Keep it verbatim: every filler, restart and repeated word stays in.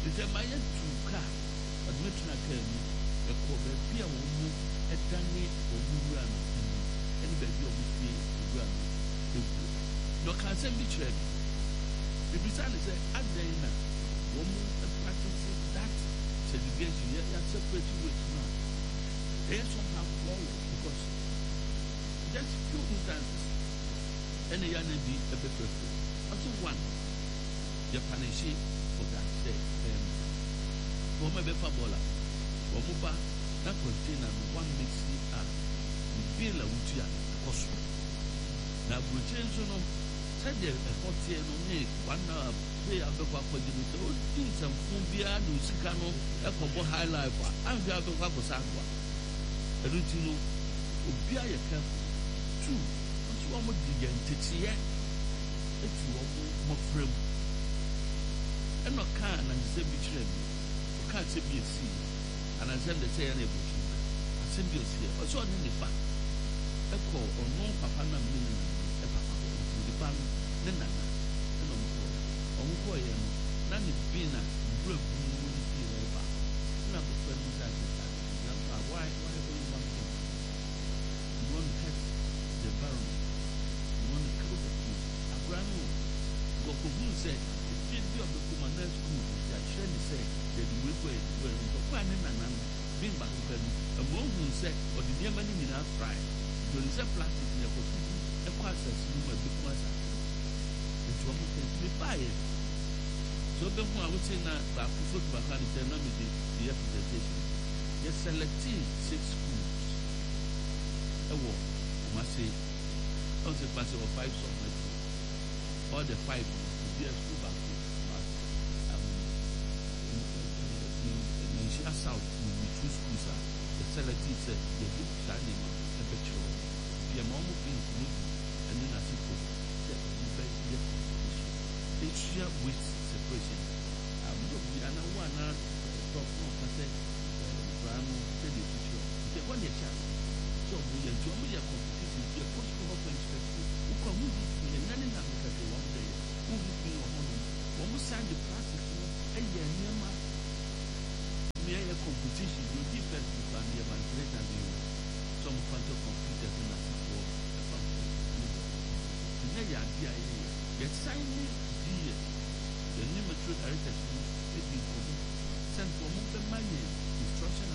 It's a Maya two car, but Metna came a cover Pia Womu, a Danny or Muran, and baby of the Gram. No can't be checked. The Bisan is a Adena, woman practices that segregation, yet separated with man. They somehow flawless because just few instances, any young lady a bit perfect. Also, one, Japanese for that day, um, for my Befabola, for Muba, that container, one makes it a Bila Wutia, cost. Now, Britain, so no. Said a hot year no make one pay a better for the old things and Fumbia, Lucicano, a couple high life, and the other for Saqua. A routine will be a careful. Two, what's one with the entity yet? If you want more frame. And no can and say betray me. You can't say be a sea. And I send the say any bush. I send you here. I saw any back. A call or no papa na million. Ban Nana, and on Koya, Nanny Bina, Brooke, Napa, Number Friends, Nampa, why, why only one thing? You want to have the baron, you want to cook a grandma. Goku said, the city of the Commander School, that Shelly said, that the way were in the plan and being back to them, a woman said, or the Yemeni in our pride, there is a plastic in your a quasi a big master. It's one thing to buy it. So, the one I would say now, but foot back on the nominee, the representation. Yes, selecting six schools. A war, I must say, on the pass of five songs, or the five, the school back to Nigeria South, will be two schools. The selecting said, the book standing a picture. The amount of things and then I think it's here with separation. I'm not the other one. Talk more. I said, Brown, tell you, the one year chance. So we are doing a competition. The post of open special who come with me and none in Africa one day. Who will be on home? One more sign the plastic a year near my near competition. You give us the family of my some phantom computers in that before. The idea is signing the name of truth heritage, maybe sent for the money.